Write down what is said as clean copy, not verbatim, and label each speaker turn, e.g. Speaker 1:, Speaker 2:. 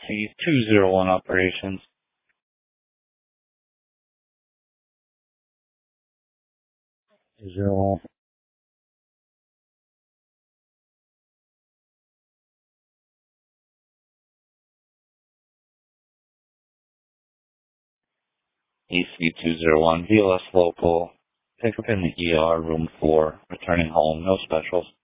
Speaker 1: EC201 operations. 201. EC201, VLS local. Pick up in the ER, room 4. Returning home, no specials.